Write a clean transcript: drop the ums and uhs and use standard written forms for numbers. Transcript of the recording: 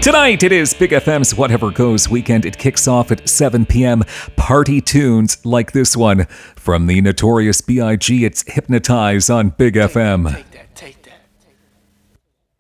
Tonight, it is Big FM's Whatever Goes weekend. It kicks off at 7 p.m. Party tunes like this one from the Notorious B.I.G. It's Hypnotize on Big FM.